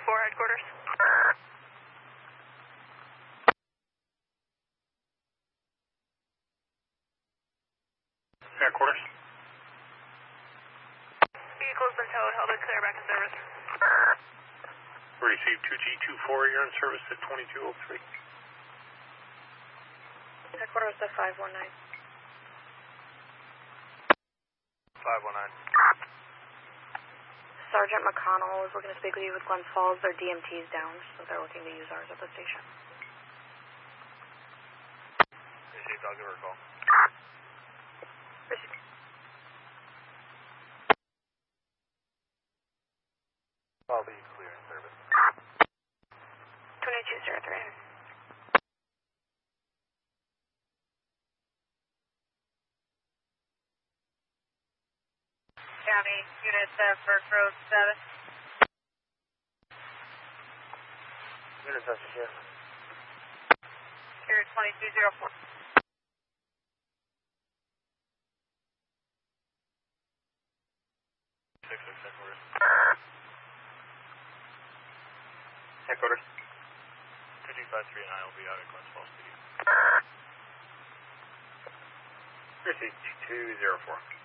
headquarters. Headquarters. Vehicle's been towed, held and clear back in service. Received 2G24, you're in service at 2203. Headquarters to 519. 519. Sergeant McConnell is looking to speak with you with Glens Falls. Their DMT's down, so they're looking to use ours at the station. Received, I'll give her a call. Received. I'll be clear in service. 2203. County, Unit Burke Road 7. Unit Session here. Here 2204. 6 headquarters. Headquarters. 2253 and I will be out at Glens Falls City. Received 2204.